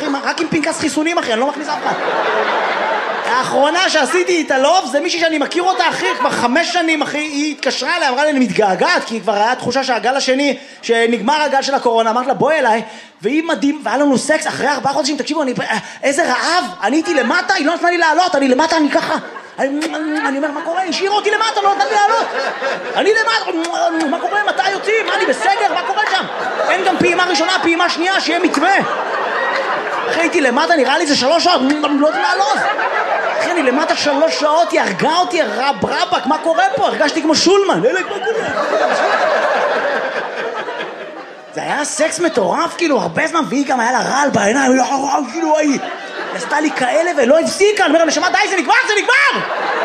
אחי, רק עם פנקס חיסונים, אחי, אני לא מכניס אף אחד. האחרונה שעשיתי את הלוב זה מישהי שאני מכיר אותה, אחי, כבר 5 שנים, אחי, היא התקשרה אליי, אמרה לי, אני מתגעגעת, כי כבר היה תחושה שהגל השני, שנגמר הגל של הקורונה, אמרת לה, בואי אליי, והיא מדהים, והיה לנו סקס, אחרי 4 חודשים, תקשיבו, איזה רעב, אני הייתי למטה, היא לא נתנה לי לעלות, אני למטה, אני ככה, אני אומר, מה קורה? השאירו אותי למטה, לא נתן לי לעלות. אני למטה, מה קורה? מתי יוצאים? מה, אני בסגר? מה קורה שם? אין גם פעימה ראשונה, פעימה שנייה, שיהיה מתווה. אחי, הייתי למטה, נראה לי זה 3 שעות, לא יודעים לעלות. אחי, אני למטה 3 שעות, היא הרגה אותי, רבק, מה קורה פה? הרגשתי כמו שולמן. אלק, מה קורה? זה היה סקס מטורף, כאילו, הרבה זמן, והיא גם היה לה רעל בעיניים, כאילו, היא עשתה לי כאלה ולא הפסיקה, אני אומר, נשמה, די, זה נגמר, זה נגמר!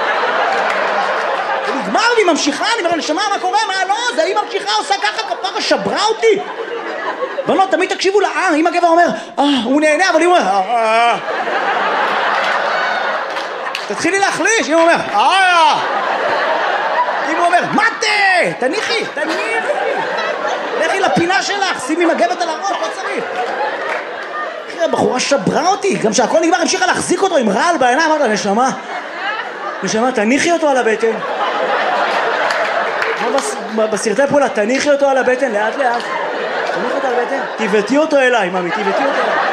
זה נגמר, והיא ממשיכה, אני אומר, נשמה, מה קורה? מה, לא, זה היא ממשיכה, עושה ככה, כפרה, שברה אותי. בנות, תמיד תקשיבו לה, אם הגבר אומר, הוא נהנה, אבל היא אומר, תתחילי להחליש, אם הוא אומר, אם הוא אומר, מתה, תניחי, לכי לפינה שלך, שימי מגבת על הראש, לא צריך. אחי, הבחורה שברה אותי, גם שהכל נגמר, המשיכה להחזיק אותו עם רעל בעיניים, אמרת, נשמה, תניחי אותו על הבטן. בסרטי פעולה, תניחי אותו על הבטן, לאט לאט. תניחי אותו על הבטן, תיבטי אותו אליי, ממי, תיבטי אותו אליי.